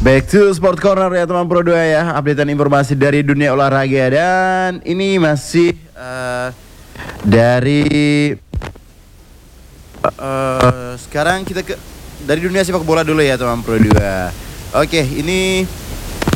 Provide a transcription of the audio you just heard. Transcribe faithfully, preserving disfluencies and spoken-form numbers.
Back to Sport Corner ya teman Pro dua ya. Updatean informasi dari dunia olahraga. Dan ini masih uh, dari uh, uh, sekarang kita ke dari dunia sepak bola dulu ya teman Pro dua. Oke, ini